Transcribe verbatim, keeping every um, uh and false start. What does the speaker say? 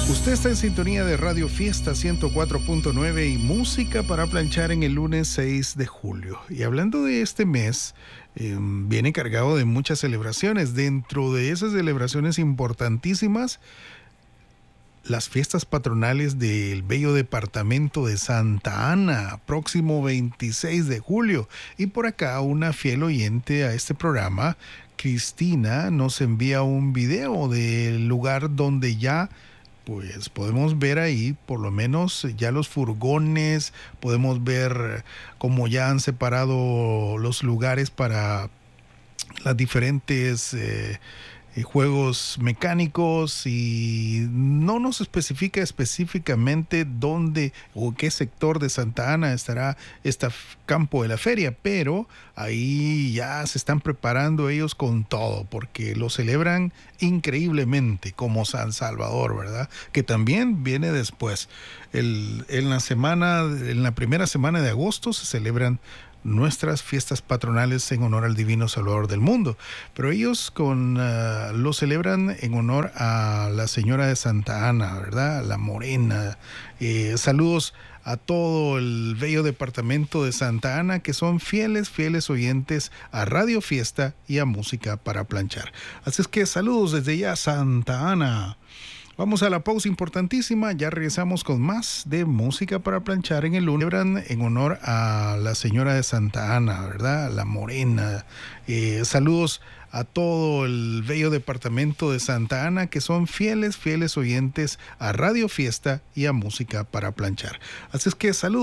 Usted está en sintonía de Radio Fiesta ciento cuatro punto nueve y música para planchar en el lunes seis de julio. Y hablando de este mes, eh, viene cargado de muchas celebraciones. Dentro de esas celebraciones importantísimas, las fiestas patronales del bello departamento de Santa Ana, próximo veintiséis de julio. Y por acá una fiel oyente a este programa, Cristina, nos envía un video del lugar donde ya pues podemos ver ahí por lo menos ya los furgones, podemos ver cómo ya han separado los lugares para las diferentes eh, eh, juegos mecánicos, y no nos especifica específicamente dónde o qué sector de Santa Ana estará este campo de la feria, pero ahí ya se están preparando ellos con todo, porque lo celebran increíblemente como San Salvador, ¿verdad? Que también viene después. El, en la semana, en la primera semana de agosto se celebran nuestras fiestas patronales en honor al Divino Salvador del mundo, pero ellos con uh, lo celebran en honor a la Señora de Santa Ana, ¿verdad? La Morena. Eh, saludos a todo el bello departamento de Santa Ana, que son fieles, fieles oyentes a Radio Fiesta y a Música para Planchar. Así es que saludos desde ya, Santa Ana. Vamos a la pausa importantísima, ya regresamos con más de Música para Planchar en el lunes. Celebran en honor a la Señora de Santa Ana, ¿verdad? La Morena. Eh, saludos a todo el bello departamento de Santa Ana, que son fieles, fieles oyentes a Radio Fiesta y a Música para Planchar. Así es que saludos.